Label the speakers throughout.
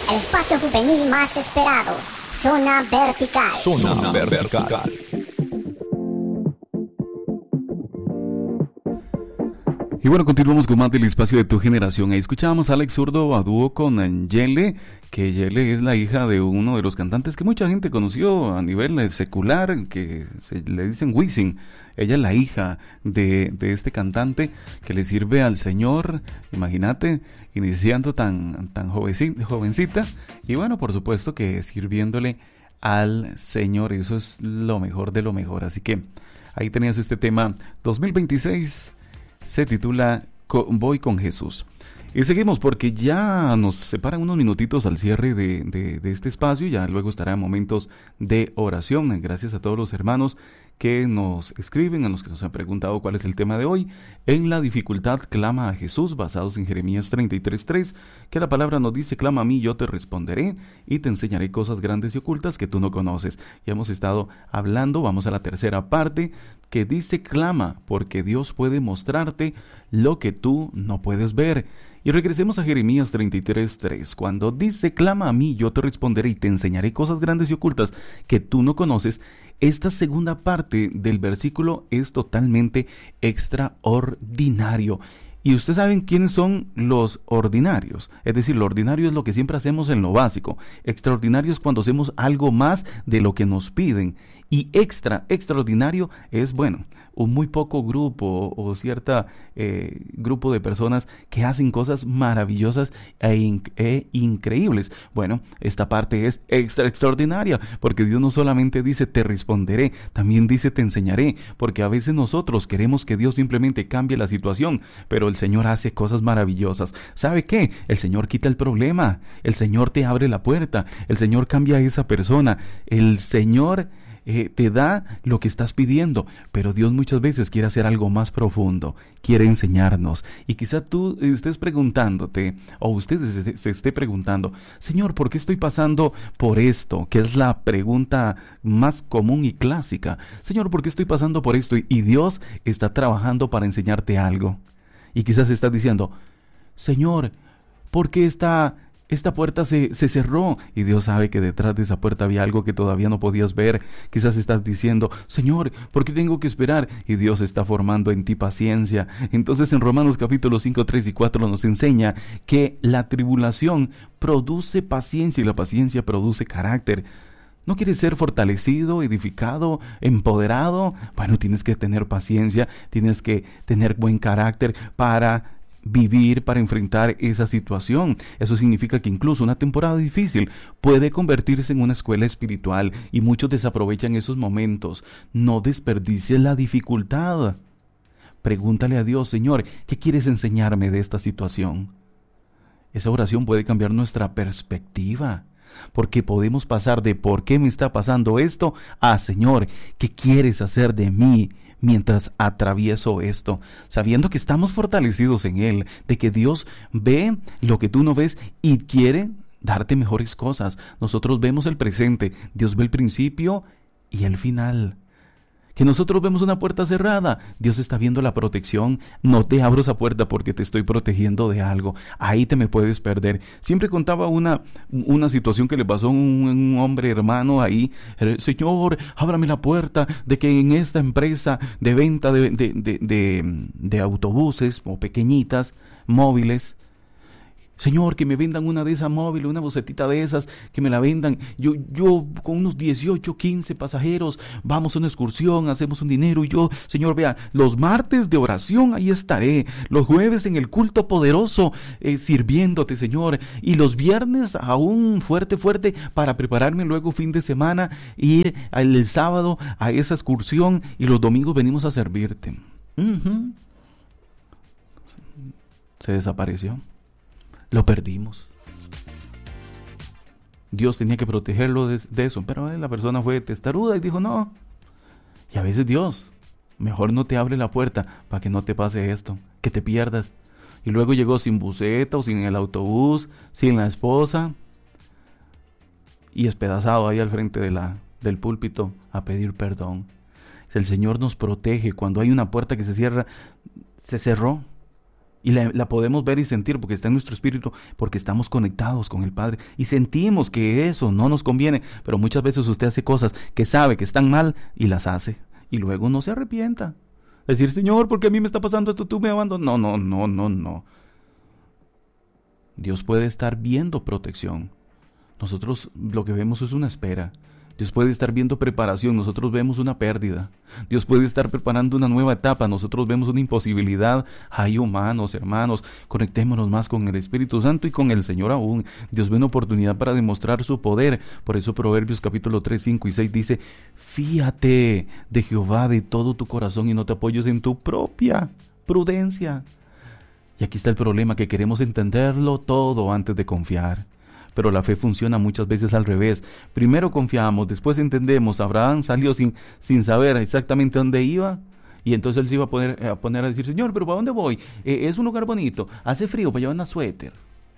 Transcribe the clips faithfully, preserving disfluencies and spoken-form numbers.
Speaker 1: El espacio juvenil más esperado. Zona Vertical.
Speaker 2: Zona, Zona Vertical. Vertical. Y bueno, continuamos con más del espacio de tu generación. Ahí escuchábamos a Alex Zurdo a dúo con Yele, que Yele es la hija de uno de los cantantes que mucha gente conoció a nivel secular, que se le dicen Wisin. Ella es la hija de, de este cantante que le sirve al Señor, imagínate, iniciando tan, tan jovencita, jovencita. Y bueno, por supuesto que sirviéndole al Señor, eso es lo mejor de lo mejor. Así que ahí tenías este tema dos mil veintiséis. Se titula Voy con Jesús. Y seguimos porque ya nos separan unos minutitos al cierre de, de, de este espacio. Ya luego estará momentos de oración. Gracias a todos los hermanos que nos escriben, a los que nos han preguntado cuál es el tema de hoy. En la dificultad clama a Jesús, basados en Jeremías treinta y tres tres, que la palabra nos dice: clama a mí, yo te responderé y te enseñaré cosas grandes y ocultas que tú no conoces. Ya hemos estado hablando, vamos a la tercera parte, que dice clama, porque Dios puede mostrarte lo que tú no puedes ver. Y regresemos a Jeremías treinta y tres tres, cuando dice clama a mí, yo te responderé y te enseñaré cosas grandes y ocultas que tú no conoces. Esta segunda parte del versículo es totalmente extraordinario. Y ustedes saben quiénes son los ordinarios. Es decir, lo ordinario es lo que siempre hacemos en lo básico. Extraordinario es cuando hacemos algo más de lo que nos piden. Y extra, extraordinario es, bueno, un muy poco grupo o cierta eh, grupo de personas que hacen cosas maravillosas e, inc- e increíbles. Bueno, esta parte es extra extraordinaria, porque Dios no solamente dice te responderé, también dice te enseñaré, porque a veces nosotros queremos que Dios simplemente cambie la situación, pero el Señor hace cosas maravillosas. ¿Sabe qué? El Señor quita el problema, el Señor te abre la puerta, el Señor cambia a esa persona, el Señor Eh, te da lo que estás pidiendo, pero Dios muchas veces quiere hacer algo más profundo, quiere enseñarnos. Y quizá tú estés preguntándote, o usted se, se esté preguntando: Señor, ¿por qué estoy pasando por esto? Que es la pregunta más común y clásica. Señor, ¿por qué estoy pasando por esto? Y, y Dios está trabajando para enseñarte algo. Y quizás estás diciendo: Señor, ¿por qué está... Esta puerta se, se cerró? Y Dios sabe que detrás de esa puerta había algo que todavía no podías ver. Quizás estás diciendo: Señor, ¿por qué tengo que esperar? Y Dios está formando en ti paciencia. Entonces en Romanos capítulo cinco, tres y cuatro nos enseña que la tribulación produce paciencia y la paciencia produce carácter. ¿No quieres ser fortalecido, edificado, empoderado? Bueno, tienes que tener paciencia, tienes que tener buen carácter para vivir, para enfrentar esa situación. Eso significa que incluso una temporada difícil puede convertirse en una escuela espiritual, y muchos desaprovechan esos momentos. No desperdicies la dificultad. Pregúntale a Dios: Señor, ¿qué quieres enseñarme de esta situación? Esa oración puede cambiar nuestra perspectiva, porque podemos pasar de ¿por qué me está pasando esto? A Señor, ¿qué quieres hacer de mí mientras atravieso esto? Sabiendo que estamos fortalecidos en Él, de que Dios ve lo que tú no ves y quiere darte mejores cosas. Nosotros vemos el presente, Dios ve el principio y el final. Que nosotros vemos una puerta cerrada, Dios está viendo la protección. No te abro esa puerta porque te estoy protegiendo de algo. Ahí te me puedes perder. Siempre contaba una, una situación que le pasó a un, un hombre hermano ahí. Señor, ábrame la puerta de que en esta empresa de venta de, de, de, de, de autobuses o pequeñitas, móviles, Señor, que me vendan una de esas móviles, una bocetita de esas, que me la vendan. Yo, yo con unos dieciocho, quince pasajeros, vamos a una excursión, hacemos un dinero. Y yo, Señor, vea, los martes de oración ahí estaré. Los jueves en el culto poderoso, eh, sirviéndote, Señor. Y los viernes aún fuerte, fuerte, para prepararme luego fin de semana, ir el sábado a esa excursión. Y los domingos venimos a servirte. Uh-huh. Se desapareció. Lo perdimos. Dios tenía que protegerlo de, de eso, pero eh, la persona fue testaruda y dijo no. Y a veces Dios mejor no te abre la puerta para que no te pase esto, que te pierdas. Y luego llegó sin buseta o sin el autobús, sin la esposa, y despedazado ahí al frente de la, del púlpito a pedir perdón. El Señor nos protege. Cuando hay una puerta que se cierra, se cerró. Y la, la podemos ver y sentir porque está en nuestro espíritu, porque estamos conectados con el Padre. Y sentimos que eso no nos conviene, pero muchas veces usted hace cosas que sabe que están mal y las hace. Y luego no se arrepienta. Decir, Señor, ¿por qué a mí me está pasando esto? Tú me abandonas. No, no, no, no, no. Dios puede estar viendo protección. Nosotros lo que vemos es una espera. Dios puede estar viendo preparación, nosotros vemos una pérdida. Dios puede estar preparando una nueva etapa, nosotros vemos una imposibilidad. Hay humanos, hermanos, conectémonos más con el Espíritu Santo y con el Señor aún. Dios ve una oportunidad para demostrar su poder. Por eso Proverbios capítulo tres, cinco y seis dice, fíate de Jehová de todo tu corazón y no te apoyes en tu propia prudencia. Y aquí está el problema, que queremos entenderlo todo antes de confiar. Pero la fe funciona muchas veces al revés. Primero confiamos, después entendemos. Abraham salió sin, sin saber exactamente dónde iba. Y entonces él se iba a poner a, poner a decir, Señor, ¿pero para dónde voy? Eh, es un lugar bonito. Hace frío para llevar una suéter.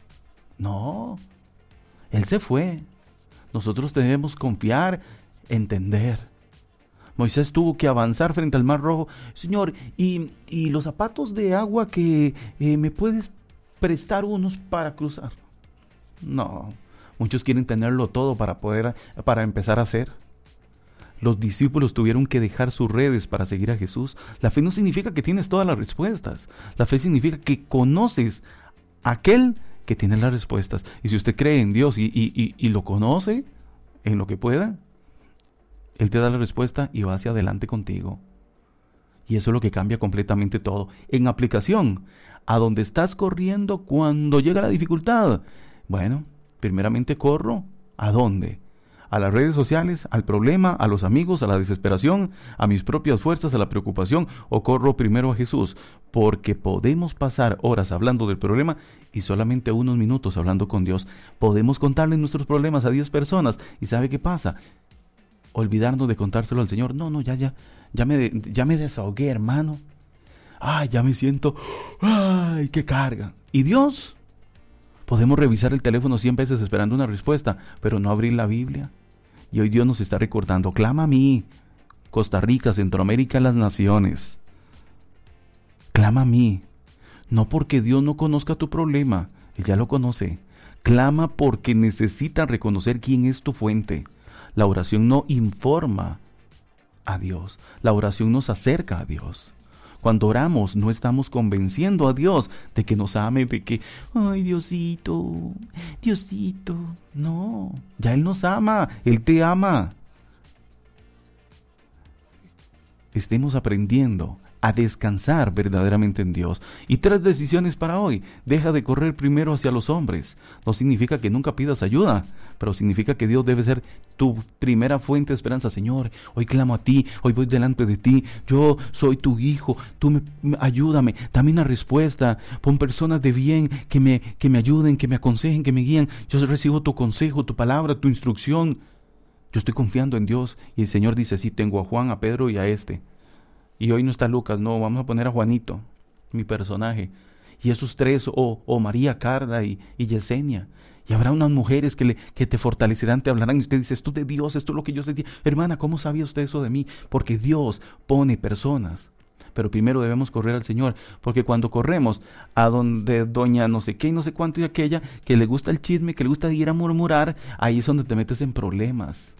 Speaker 2: No. Él se fue. Nosotros debemos confiar, entender. Moisés tuvo que avanzar frente al Mar Rojo. Señor, ¿y, y los zapatos de agua que eh, me puedes prestar unos para cruzar? No, muchos quieren tenerlo todo para poder, para empezar a hacer. Los discípulos tuvieron que dejar sus redes para seguir a Jesús. La fe no significa que tienes todas las respuestas. La fe significa que conoces a aquel que tiene las respuestas. Y si usted cree en Dios y, y, y, y lo conoce en lo que pueda, Él te da la respuesta y va hacia adelante contigo. Y eso es lo que cambia completamente todo. En aplicación, a donde estás corriendo cuando llega la dificultad. Bueno, primeramente corro, ¿a dónde? A las redes sociales, al problema, a los amigos, a la desesperación, a mis propias fuerzas, a la preocupación, o corro primero a Jesús, porque podemos pasar horas hablando del problema y solamente unos minutos hablando con Dios. Podemos contarle nuestros problemas a diez personas y ¿sabe qué pasa? Olvidarnos de contárselo al Señor. No, no, ya, ya, ya me, ya me desahogué, hermano. Ay, ya me siento, ay, qué carga. ¿Y Dios? Podemos revisar el teléfono cien veces esperando una respuesta, pero no abrir la Biblia. Y hoy Dios nos está recordando, clama a mí, Costa Rica, Centroamérica, las naciones. Clama a mí, no porque Dios no conozca tu problema, Él ya lo conoce. Clama porque necesitas reconocer quién es tu fuente. La oración no informa a Dios, la oración nos acerca a Dios. Cuando oramos no estamos convenciendo a Dios de que nos ame, de que, ay Diosito, Diosito. No, ya Él nos ama, Él te ama. Estemos aprendiendo a descansar verdaderamente en Dios. Y tres decisiones para hoy. Deja de correr primero hacia los hombres. No significa que nunca pidas ayuda, pero significa que Dios debe ser tu primera fuente de esperanza. Señor, hoy clamo a ti, hoy voy delante de ti, yo soy tu hijo, tú me, me ayúdame, dame una respuesta, pon personas de bien que me, que me ayuden, que me aconsejen, que me guíen. Yo recibo tu consejo, tu palabra, tu instrucción. Yo estoy confiando en Dios. Y el Señor dice, sí, tengo a Juan, a Pedro y a este. Y hoy no está Lucas, no, vamos a poner a Juanito, mi personaje. Y esos tres, o, o María, Carla y, y Yesenia. Y habrá unas mujeres que, le, que te fortalecerán, te hablarán. Y usted dice, esto de Dios, esto es lo que yo sentía. Hermana, ¿cómo sabía usted eso de mí? Porque Dios pone personas. Pero primero debemos correr al Señor. Porque cuando corremos a donde doña no sé qué y no sé cuánto y aquella, que le gusta el chisme, que le gusta ir a murmurar, ahí es donde te metes en problemas.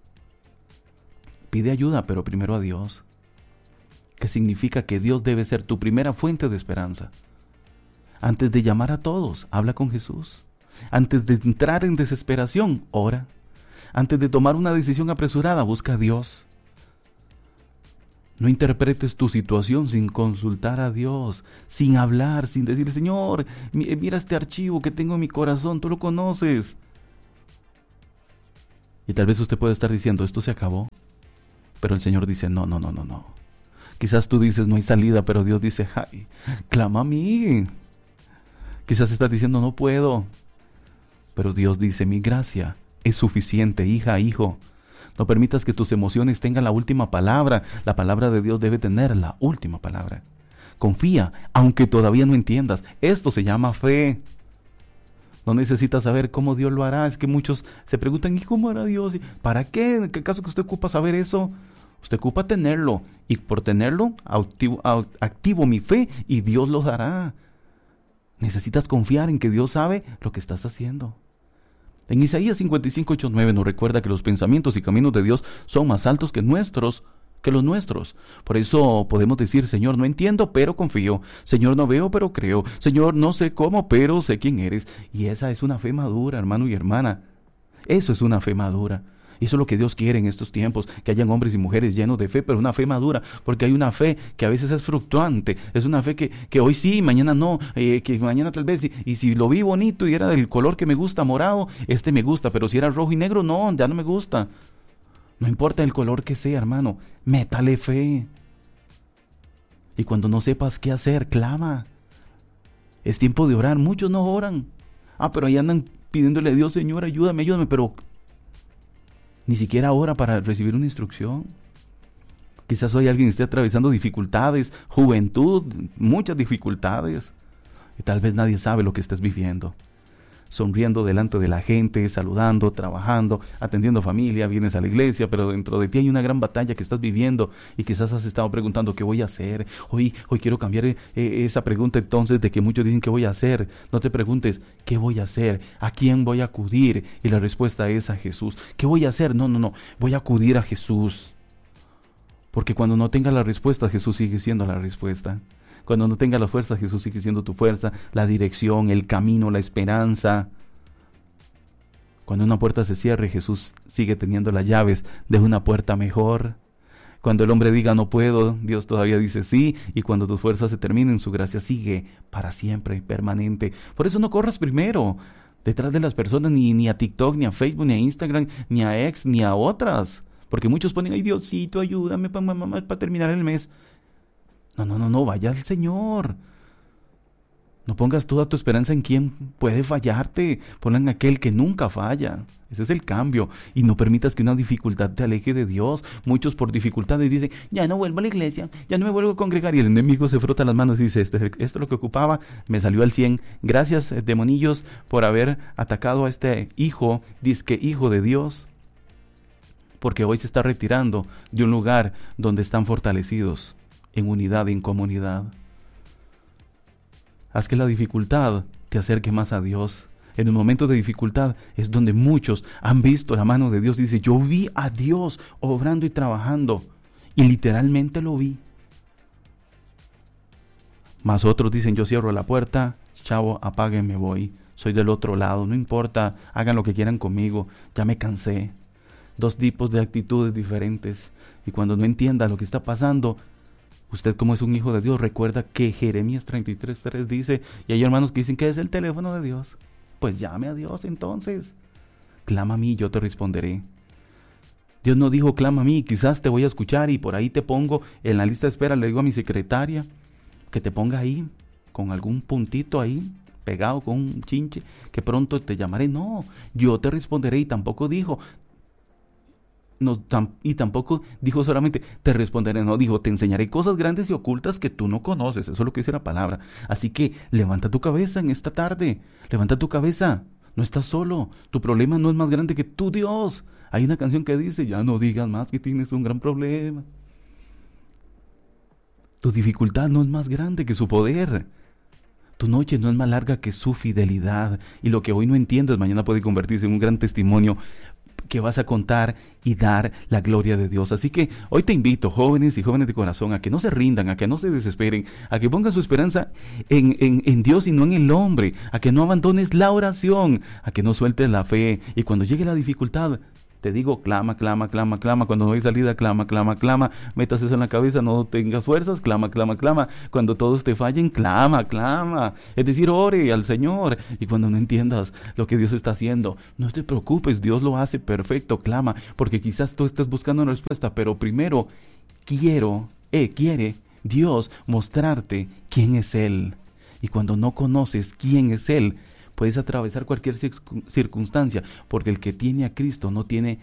Speaker 2: Pide ayuda, pero primero a Dios. Que significa que Dios debe ser tu primera fuente de esperanza. Antes de llamar a todos, habla con Jesús. Antes de entrar en desesperación, ora. Antes de tomar una decisión apresurada, busca a Dios. No interpretes tu situación sin consultar a Dios, sin hablar, sin decir, Señor, mira este archivo que tengo en mi corazón, tú lo conoces. Y tal vez usted puede estar diciendo, esto se acabó. Pero el Señor dice, no, no, no, no, no. Quizás tú dices, no hay salida, pero Dios dice, ay, clama a mí. Quizás estás diciendo, no puedo. Pero Dios dice, mi gracia es suficiente, hija, hijo. No permitas que tus emociones tengan la última palabra. La palabra de Dios debe tener la última palabra. Confía, aunque todavía no entiendas. Esto se llama fe. No necesitas saber cómo Dios lo hará. Es que muchos se preguntan, ¿y cómo hará Dios? ¿Para qué? ¿En qué caso que usted ocupa saber eso? Usted ocupa tenerlo, y por tenerlo activo, activo mi fe y Dios lo dará. Necesitas confiar en que Dios sabe lo que estás haciendo. En Isaías cincuenta y cinco, ocho, nueve nos recuerda que los pensamientos y caminos de Dios son más altos que nuestros, que los nuestros. Por eso podemos decir: Señor, no entiendo, pero confío. Señor, no veo, pero creo. Señor, no sé cómo, pero sé quién eres. Y esa es una fe madura, hermano y hermana. Eso es una fe madura. Y eso es lo que Dios quiere en estos tiempos, que hayan hombres y mujeres llenos de fe, pero una fe madura, porque hay una fe que a veces es fluctuante, es una fe que, que hoy sí, mañana no, eh, que mañana tal vez, y, y si lo vi bonito y era del color que me gusta, morado, este me gusta, pero si era rojo y negro, no, ya no me gusta. No importa el color que sea, hermano, métale fe. Y cuando no sepas qué hacer, clama. Es tiempo de orar, muchos no oran. Ah, pero ahí andan pidiéndole a Dios: Señor, ayúdame, ayúdame, pero ni siquiera ora para recibir una instrucción. Quizás hoy alguien esté atravesando dificultades, juventud, muchas dificultades, y tal vez nadie sabe lo que estás viviendo. Sonriendo delante de la gente, saludando, trabajando, atendiendo familia, vienes a la iglesia, pero dentro de ti hay una gran batalla que estás viviendo y quizás has estado preguntando: ¿qué voy a hacer? Hoy, hoy quiero cambiar eh, esa pregunta entonces de que muchos dicen: ¿qué voy a hacer? No te preguntes: ¿qué voy a hacer? ¿A quién voy a acudir? Y la respuesta es: a Jesús. ¿Qué voy a hacer? No, no, no, voy a acudir a Jesús. Porque cuando no tenga la respuesta, Jesús sigue siendo la respuesta. Cuando no tenga la fuerza, Jesús sigue siendo tu fuerza, la dirección, el camino, la esperanza. Cuando una puerta se cierre, Jesús sigue teniendo las llaves de una puerta mejor. Cuando el hombre diga: no puedo, Dios todavía dice sí. Y cuando tus fuerzas se terminen, su gracia sigue para siempre, permanente. Por eso no corras primero detrás de las personas, ni, ni a TikTok, ni a Facebook, ni a Instagram, ni a X, ni a otras. Porque muchos ponen: ay, Diosito, ayúdame para para terminar el mes. No, no, no, no, vaya al Señor. No pongas toda tu esperanza en quien puede fallarte. Ponla en aquel que nunca falla. Ese es el cambio. Y no permitas que una dificultad te aleje de Dios. Muchos por dificultades dicen: ya no vuelvo a la iglesia, ya no me vuelvo a congregar. Y el enemigo se frota las manos y dice: este, esto es lo que ocupaba, me salió al cien. Gracias, demonillos, por haber atacado a este hijo, disque hijo de Dios. Porque hoy se está retirando de un lugar donde están fortalecidos en unidad y en comunidad. Haz que la dificultad te acerque más a Dios. En un momento de dificultad es donde muchos han visto la mano de Dios. Dice: yo vi a Dios obrando y trabajando, y literalmente lo vi. Mas otros dicen: yo cierro la puerta, chavo, apaguen, me voy. Soy del otro lado, no importa, hagan lo que quieran conmigo, ya me cansé. Dos tipos de actitudes diferentes. Y cuando no entienda lo que está pasando, usted, como es un hijo de Dios, recuerda que Jeremías treinta y tres, tres dice, y hay hermanos que dicen que es el teléfono de Dios. Pues llame a Dios entonces. Clama a mí, yo te responderé. Dios no dijo: clama a mí, quizás te voy a escuchar y por ahí te pongo en la lista de espera. Le digo a mi secretaria que te ponga ahí, con algún puntito ahí, pegado con un chinche, que pronto te llamaré. No, yo te responderé. Y tampoco dijo... No, tam, y tampoco dijo solamente te responderé, no, dijo: te enseñaré cosas grandes y ocultas que tú no conoces. Eso es lo que dice la palabra. Así que levanta tu cabeza en esta tarde, levanta tu cabeza, no estás solo, tu problema no es más grande que tu Dios. Hay una canción que dice: ya no digas más que tienes un gran problema. Tu dificultad no es más grande que su poder. Tu noche no es más larga que su fidelidad. Y lo que hoy no entiendes, mañana puede convertirse en un gran testimonio que vas a contar y dar la gloria de Dios. Así que hoy te invito, jóvenes y jóvenes de corazón, a que no se rindan, a que no se desesperen, a que pongan su esperanza en, en, en Dios y no en el hombre, a que no abandones la oración, a que no sueltes la fe. Y cuando llegue la dificultad, te digo: clama, clama, clama, clama. Cuando no hay salida, clama, clama, clama. Metas eso en la cabeza, no tengas fuerzas, clama, clama, clama. Cuando todos te fallen, clama, clama. Es decir, ore al Señor. Y cuando no entiendas lo que Dios está haciendo, no te preocupes, Dios lo hace perfecto, clama. Porque quizás tú estés buscando una respuesta, pero primero quiero, eh, quiere Dios mostrarte quién es Él. Y cuando no conoces quién es Él, puedes atravesar cualquier circunstancia, porque el que tiene a Cristo no tiene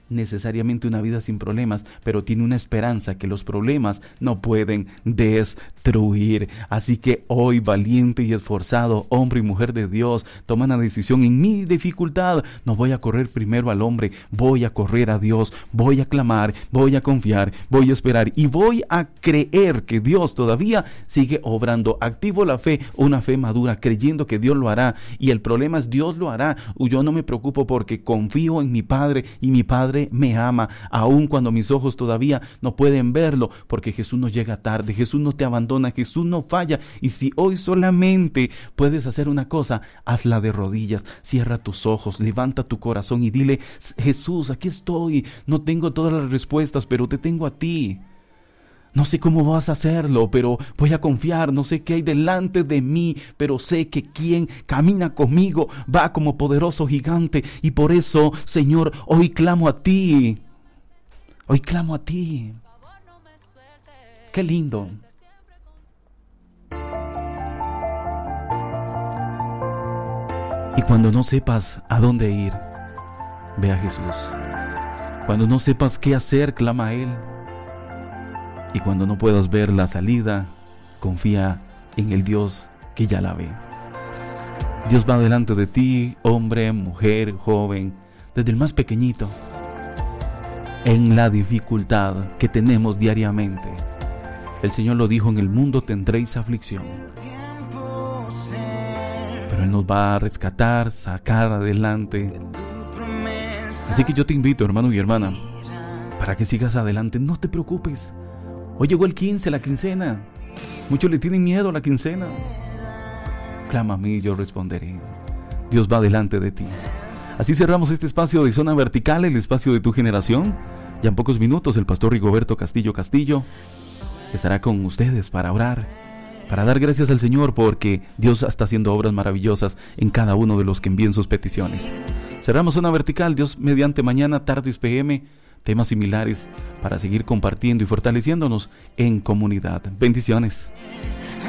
Speaker 2: necesariamente una vida sin problemas, pero tiene una esperanza que los problemas no pueden destruir. Así que hoy, valiente y esforzado, hombre y mujer de Dios, toma una decisión. En mi dificultad no voy a correr primero al hombre, voy a correr a Dios, voy a clamar, voy a confiar, voy a esperar y voy a creer que Dios todavía sigue obrando. Activo la fe, una fe madura, creyendo que Dios lo hará, y el problema es Dios lo hará. Yo no me preocupo porque confío en mi Padre y mi Padre me ama, aun cuando mis ojos todavía no pueden verlo, porque Jesús no llega tarde, Jesús no te abandona, Jesús no falla. Y si hoy solamente puedes hacer una cosa, hazla de rodillas, cierra tus ojos, levanta tu corazón y dile: Jesús, aquí estoy, no tengo todas las respuestas, pero te tengo a ti. No sé cómo vas a hacerlo, pero voy a confiar. No sé qué hay delante de mí, pero sé que quien camina conmigo va como poderoso gigante. Y por eso, Señor, hoy clamo a ti. Hoy clamo a ti. Qué lindo. Y cuando no sepas a dónde ir, ve a Jesús. Cuando no sepas qué hacer, clama a Él. Y cuando no puedas ver la salida, confía en el Dios que ya la ve. Dios va delante de ti, hombre, mujer, joven, desde el más pequeñito, en la dificultad que tenemos diariamente. El Señor lo dijo: en el mundo tendréis aflicción, pero Él nos va a rescatar, sacar adelante. Así que yo te invito, hermano y hermana, para que sigas adelante. No te preocupes. Hoy llegó el quince, la quincena. Muchos le tienen miedo a la quincena. Clama a mí y yo responderé. Dios va delante de ti. Así cerramos este espacio de Zona Vertical, el espacio de tu generación. Ya en pocos minutos el pastor Rigoberto Castillo Castillo estará con ustedes para orar, para dar gracias al Señor, porque Dios está haciendo obras maravillosas en cada uno de los que envíen sus peticiones. Cerramos Zona Vertical. Dios mediante, mañana, tardes P M, temas similares para seguir compartiendo y fortaleciéndonos en comunidad. Bendiciones.